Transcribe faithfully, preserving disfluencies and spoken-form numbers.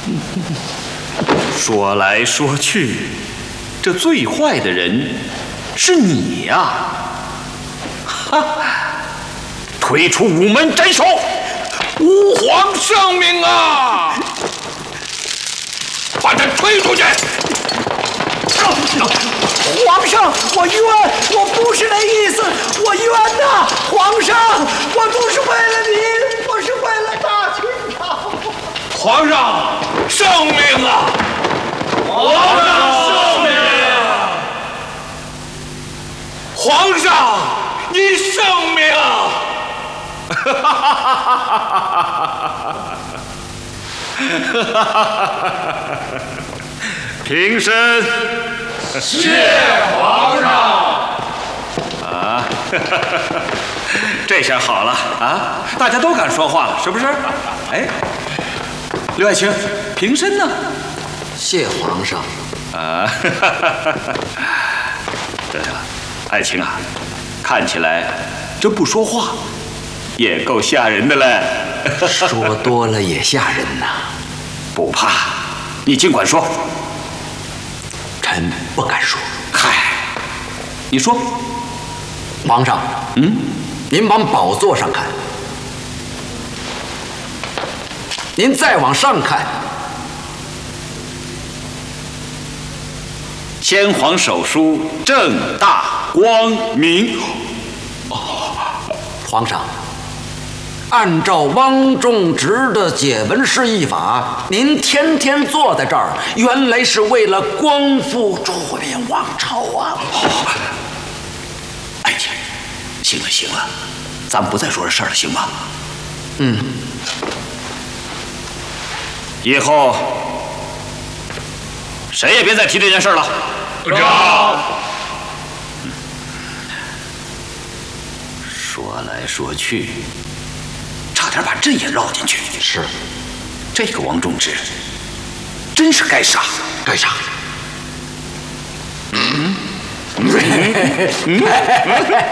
说来说去，这最坏的人是你呀！哈！推出午门斩首！吾皇圣命啊！把他推出去！ 皇上，我冤，我不是那意思，我冤呐！皇上，我不是为了您，我是为了大清朝。 皇上，圣命啊！皇上圣命！皇上，您圣命！哈哈哈哈哈哈！平身。 谢皇上。 啊，这下好了啊！大家都敢说话了，是不是？哎，刘爱卿，平身呢？ 谢皇上。 啊，这爱卿啊，看起来这不说话也够吓人的嘞。 说多了也吓人呐。 不怕，你尽管说。 臣不敢说。 嗨，你说。 皇上， 嗯， 您往宝座上看，您再往上看， 先皇手书正大光明。 哦，皇上，按照汪仲直的解文释义法，您天天坐在这儿，原来是为了光复中华王朝啊！ 哦，爱卿，行了行了，咱们不再说这事儿了，行吗？ 嗯。 以后谁也别再提这件事了。 长。 说来说去，差点把朕也绕进去。 是， 这个王仲直真是该杀， 该杀。 嗯嗯嗯。